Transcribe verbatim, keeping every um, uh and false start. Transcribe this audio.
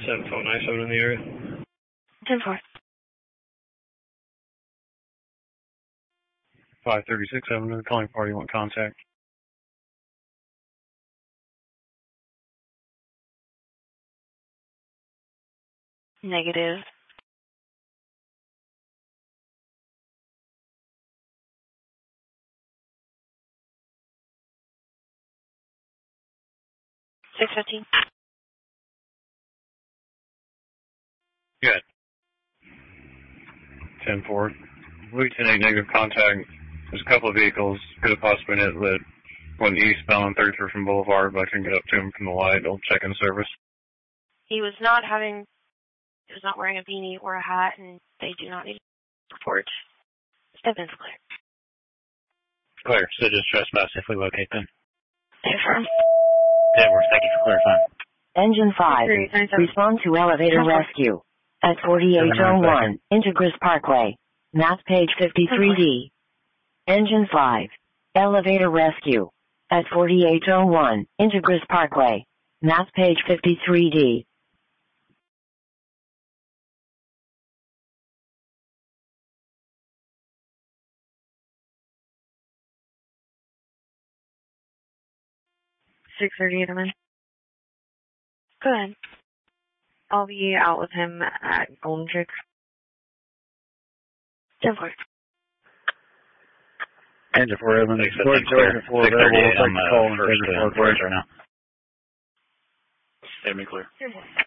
seven four nine seven in the area. ten four. five thirty-six, seven in the calling party, want contact. Negative. six fifteen. Good. ten four. Louis ten eight, negative contact. There's a couple of vehicles. Could have possibly been it lit. Went eastbound on thirty-first from Boulevard, but I couldn't get up to him from the light. I'll check in service. He was not having, he was not wearing a beanie or a hat, and they do not need a report. Evidence clear. Clear. So just trespass if we locate them. Confirm. That works. Thank you for clarifying. Engine five, respond to elevator rescue. At forty-eight oh one, Integris Parkway. Map page fifty-three D. Engine five, elevator rescue. At forty-eight oh one, Integris Parkway. Map page fifty-three D. six thirty-eight, I'm in. Go ahead. I'll be out with him at Golden Chicks. ten four. Engine four, Evan. six thirty-eight, I'm uh, first, uh, right now. Stay me clear. ten four.